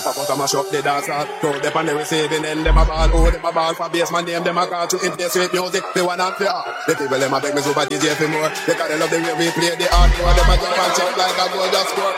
Pop out and mash up the dance hall. Crowd them on the receiving end, them a ball. Oh, them a ball for bass man name, them a call to interest with music. They want to fear. The people them a beg me super DJ for more. Because they love the way we play the hardcore. Them a jump and shout like a goal just score.